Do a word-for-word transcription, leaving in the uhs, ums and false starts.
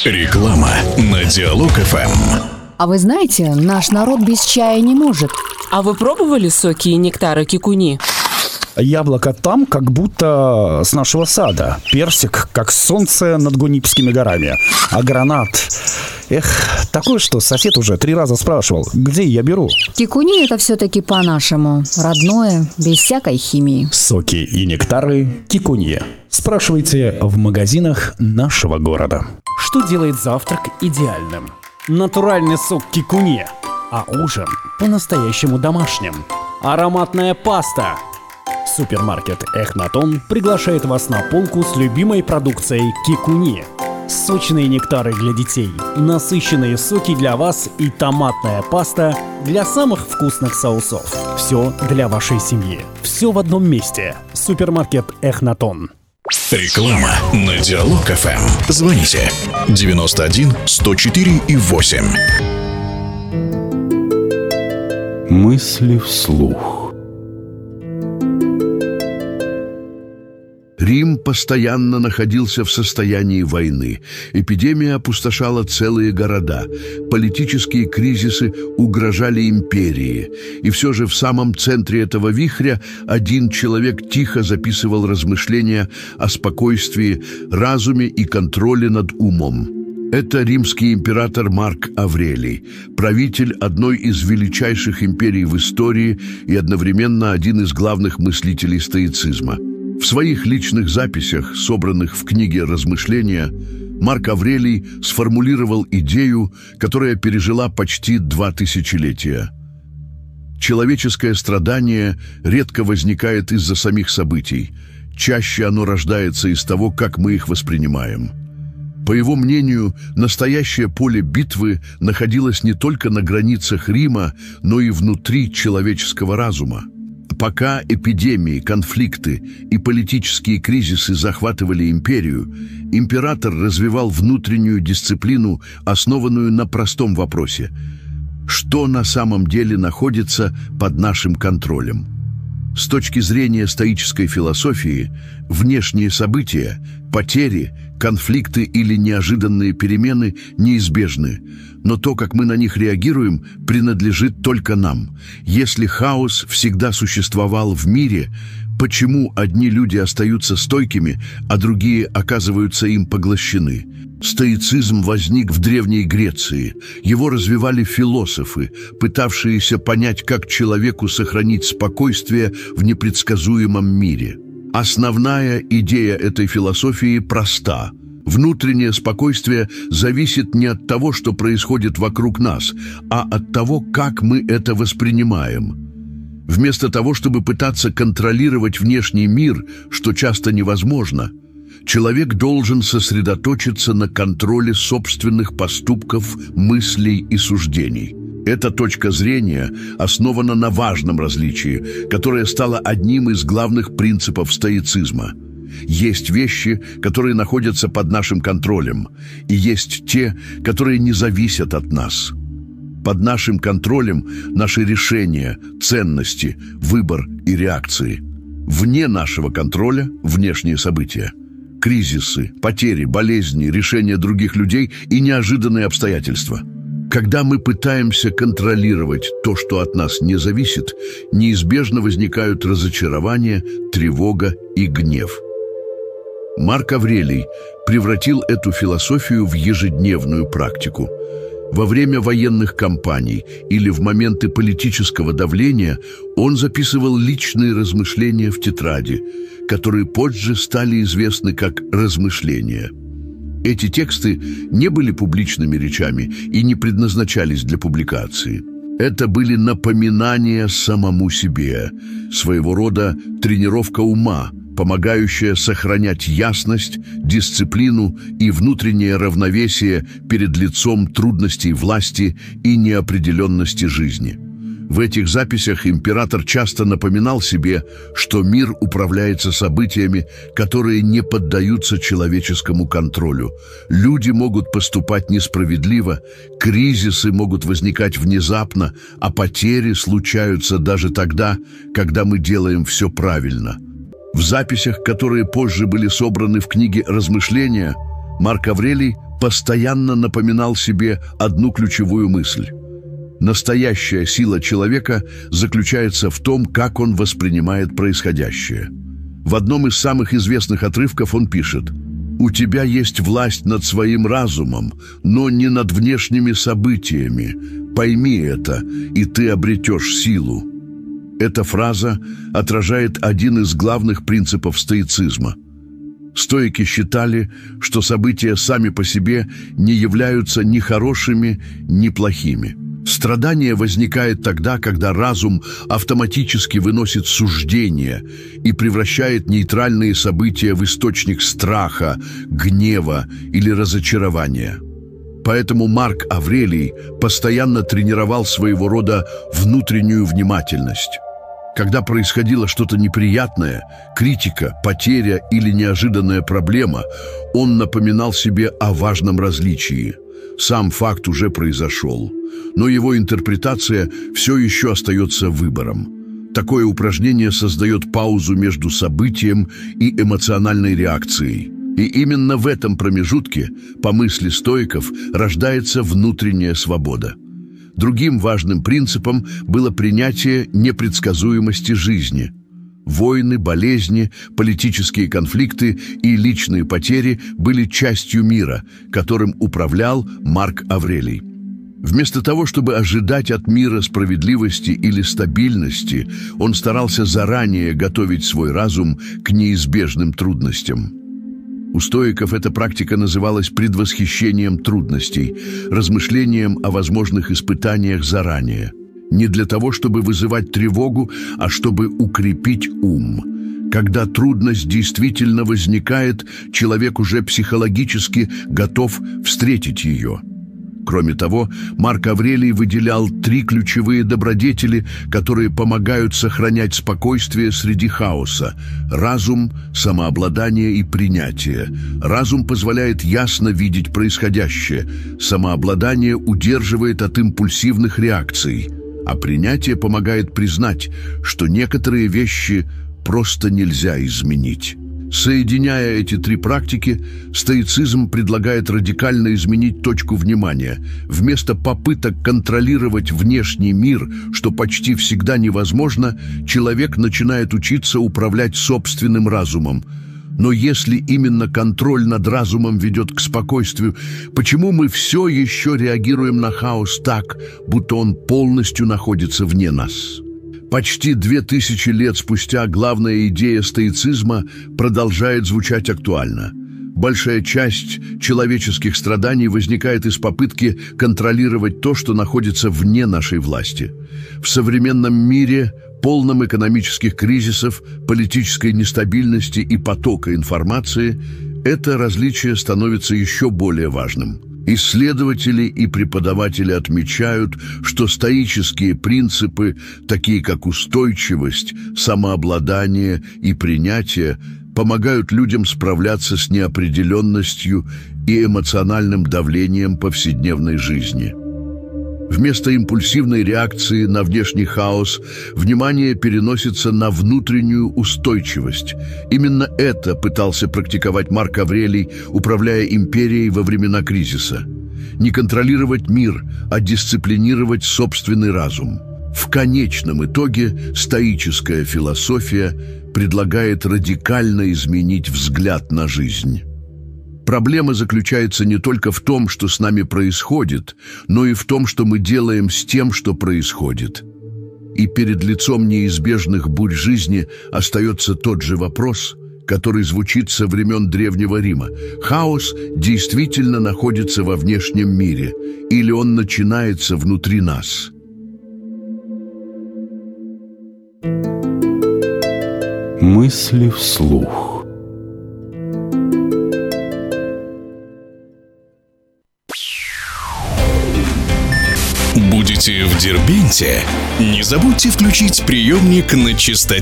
Реклама на Диалог-ФМ. А вы знаете, наш народ без чая не может. А вы пробовали соки и нектары кикуни? Яблоко там, как будто с нашего сада. Персик, как солнце над Гунипскими горами. А гранат... Эх, такое, что сосед уже три раза спрашивал, где я беру. Кикуни — это все-таки по-нашему. Родное, без всякой химии. Соки и нектары кикуни. Спрашивайте в магазинах нашего города. Что делает завтрак идеальным? Натуральный сок кикуни. А ужин по-настоящему домашним. Ароматная паста. Супермаркет Эхнатон приглашает вас на полку с любимой продукцией кикуни. Сочные нектары для детей, насыщенные соки для вас и томатная паста для самых вкусных соусов. Все для вашей семьи. Все в одном месте. Супермаркет Эхнатон. Реклама на Диалог-ФМ. Звоните девяносто один сто четыре и восемь. Мысли вслух. Рим постоянно находился в состоянии войны. Эпидемия опустошала целые города. Политические кризисы угрожали империи. И все же в самом центре этого вихря один человек тихо записывал размышления о спокойствии, разуме и контроле над умом. Это римский император Марк Аврелий, правитель одной из величайших империй в истории и одновременно один из главных мыслителей стоицизма. В своих личных записях, собранных в книге «Размышления», Марк Аврелий сформулировал идею, которая пережила почти два тысячелетия. Человеческое страдание редко возникает из-за самих событий. Чаще оно рождается из того, как мы их воспринимаем. По его мнению, настоящее поле битвы находилось не только на границах Рима, но и внутри человеческого разума. Пока эпидемии, конфликты и политические кризисы захватывали империю, император развивал внутреннюю дисциплину, основанную на простом вопросе: что на самом деле находится под нашим контролем? С точки зрения стоической философии, внешние события, потери, конфликты или неожиданные перемены неизбежны, но то, как мы на них реагируем, принадлежит только нам. Если хаос всегда существовал в мире, почему одни люди остаются стойкими, а другие оказываются им поглощены? Стоицизм возник в Древней Греции. Его развивали философы, пытавшиеся понять, как человеку сохранить спокойствие в непредсказуемом мире. Основная идея этой философии проста. Внутреннее спокойствие зависит не от того, что происходит вокруг нас, а от того, как мы это воспринимаем. Вместо того, чтобы пытаться контролировать внешний мир, что часто невозможно, человек должен сосредоточиться на контроле собственных поступков, мыслей и суждений. Эта точка зрения основана на важном различии, которое стало одним из главных принципов стоицизма. Есть вещи, которые находятся под нашим контролем, и есть те, которые не зависят от нас. Под нашим контролем наши решения, ценности, выбор и реакции. Вне нашего контроля внешние события. Кризисы, потери, болезни, решения других людей и неожиданные обстоятельства. Когда мы пытаемся контролировать то, что от нас не зависит, неизбежно возникают разочарование, тревога и гнев. Марк Аврелий превратил эту философию в ежедневную практику. Во время военных кампаний или в моменты политического давления он записывал личные размышления в тетради, которые позже стали известны как «размышления». Эти тексты не были публичными речами и не предназначались для публикации. Это были напоминания самому себе, своего рода тренировка ума, помогающая сохранять ясность, дисциплину и внутреннее равновесие перед лицом трудностей власти и неопределенности жизни. В этих записях император часто напоминал себе, что мир управляется событиями, которые не поддаются человеческому контролю. Люди могут поступать несправедливо, кризисы могут возникать внезапно, а потери случаются даже тогда, когда мы делаем все правильно. В записях, которые позже были собраны в книге «Размышления», Марк Аврелий постоянно напоминал себе одну ключевую мысль. Настоящая сила человека заключается в том, как он воспринимает происходящее. В одном из самых известных отрывков он пишет: «У тебя есть власть над своим разумом, но не над внешними событиями. Пойми это, и ты обретешь силу». Эта фраза отражает один из главных принципов стоицизма. Стоики считали, что события сами по себе не являются ни хорошими, ни плохими. Страдание возникает тогда, когда разум автоматически выносит суждения и превращает нейтральные события в источник страха, гнева или разочарования. Поэтому Марк Аврелий постоянно тренировал своего рода внутреннюю внимательность. Когда происходило что-то неприятное, критика, потеря или неожиданная проблема, он напоминал себе о важном различии. Сам факт уже произошел, но его интерпретация все еще остается выбором. Такое упражнение создает паузу между событием и эмоциональной реакцией. И именно в этом промежутке, по мысли стоиков, рождается внутренняя свобода. Другим важным принципом было принятие непредсказуемости жизни. Войны, болезни, политические конфликты и личные потери были частью мира, которым управлял Марк Аврелий. Вместо того, чтобы ожидать от мира справедливости или стабильности, он старался заранее готовить свой разум к неизбежным трудностям. У стоиков эта практика называлась предвосхищением трудностей, размышлением о возможных испытаниях заранее. Не для того, чтобы вызывать тревогу, а чтобы укрепить ум. Когда трудность действительно возникает, человек уже психологически готов встретить ее. Кроме того, Марк Аврелий выделял три ключевые добродетели, которые помогают сохранять спокойствие среди хаоса: разум, самообладание и принятие. Разум позволяет ясно видеть происходящее, самообладание удерживает от импульсивных реакций, а принятие помогает признать, что некоторые вещи просто нельзя изменить. Соединяя эти три практики, стоицизм предлагает радикально изменить точку внимания. Вместо попыток контролировать внешний мир, что почти всегда невозможно, человек начинает учиться управлять собственным разумом. Но если именно контроль над разумом ведет к спокойствию, почему мы все еще реагируем на хаос так, будто он полностью находится вне нас? Почти две тысячи лет спустя главная идея стоицизма продолжает звучать актуально. Большая часть человеческих страданий возникает из попытки контролировать то, что находится вне нашей власти. В современном мире, полном экономических кризисов, политической нестабильности и потока информации, это различие становится еще более важным. Исследователи и преподаватели отмечают, что стоические принципы, такие как устойчивость, самообладание и принятие, помогают людям справляться с неопределенностью и эмоциональным давлением повседневной жизни. Вместо импульсивной реакции на внешний хаос внимание переносится на внутреннюю устойчивость. Именно это пытался практиковать Марк Аврелий, управляя империей во времена кризиса. Не контролировать мир, а дисциплинировать собственный разум. В конечном итоге стоическая философия предлагает радикально изменить взгляд на жизнь. Проблема заключается не только в том, что с нами происходит, но и в том, что мы делаем с тем, что происходит. И перед лицом неизбежных бурь жизни остается тот же вопрос, который звучит со времен Древнего Рима. Хаос действительно находится во внешнем мире, или он начинается внутри нас? Мысли вслух. Будете в Дербенте? Не забудьте включить приемник на частоте